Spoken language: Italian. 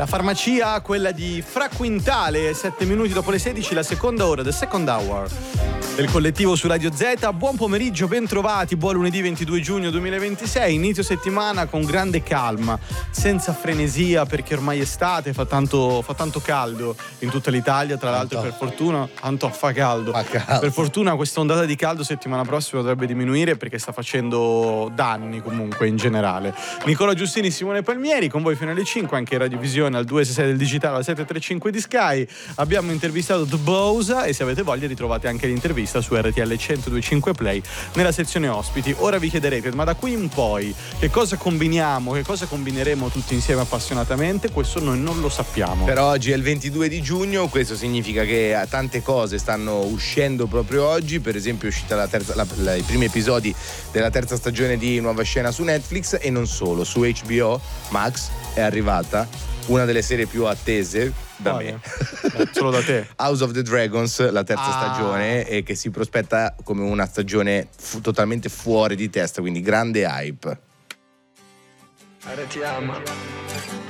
La farmacia, quella di Fra Quintale, 7 minuti dopo le 16, la seconda ora, the second hour del collettivo su Radio Z. Buon pomeriggio, ben trovati, buon lunedì 22 giugno 2026, inizio settimana con grande calma, senza frenesia, perché ormai è estate, fa tanto caldo in tutta l'Italia, tra l'altro per fortuna, fa caldo. Per fortuna questa ondata di caldo settimana prossima dovrebbe diminuire, perché sta facendo danni comunque in generale. Nicola Giustini, Simone Palmieri, con voi fino alle 5, anche in radiovisione al 266 del digitale, al 735 di Sky. Abbiamo intervistato The Bosa e se avete voglia ritrovate anche l'intervista su RTL 102.5 Play nella sezione ospiti. Ora vi chiederete, ma da qui in poi che cosa combiniamo, che cosa combineremo tutti insieme appassionatamente? Questo noi non lo sappiamo. Per oggi è il 22 di giugno, questo significa che tante cose stanno uscendo proprio oggi. Per esempio è uscita i primi episodi della terza stagione di Nuova Scena su Netflix, e non solo, su HBO Max è arrivata una delle serie più attese da me, solo da te. House of the Dragons, la terza stagione, e che si prospetta come una stagione totalmente fuori di testa, quindi grande hype. RTM